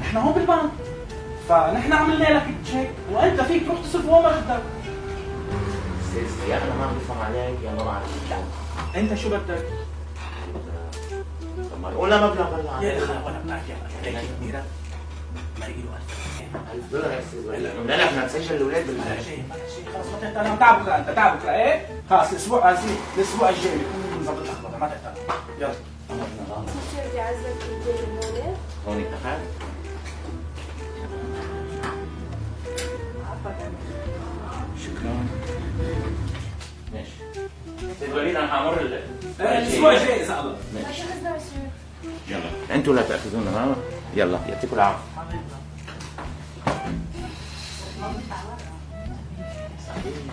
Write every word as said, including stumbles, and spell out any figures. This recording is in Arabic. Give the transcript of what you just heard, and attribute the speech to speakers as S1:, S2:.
S1: نحن هون بالبنك، فنحن عملنا لك تشيك وانت فيك تروح تصرف وين ما بدك.
S2: يا انا ما بفهم عليك يا ما بعرف شو.
S1: انت شو بدك؟
S2: طب ما نقول مبلغ هلا.
S1: يا اخي وانا بنحكي على هيك كبيره ما له
S2: ألف دولار يا استاذ وليد. لا لا بدنا نسجل الاولاد
S1: لا
S2: بالله.
S1: شيء ما شيء خلص ما تحتاج. انا تعب بكره، انت تعب بكره ايه؟ خلص الاسبوع الاسبوع الجاي بكون نظبط لخبطه ما تحتاج. يلا
S3: شو بدي اعزلك البيت هون؟
S2: هون اتفقنا؟
S1: شكرا.
S2: ماشي. استاذ وليد انا حامر ال
S1: الاسبوع الجاي اذا الله.
S2: ماشي.
S3: خمس دقايق.
S2: يلا انتوا لا تاخذونا معنا. يلا يعطيكم العافيه.
S1: حبيبنا.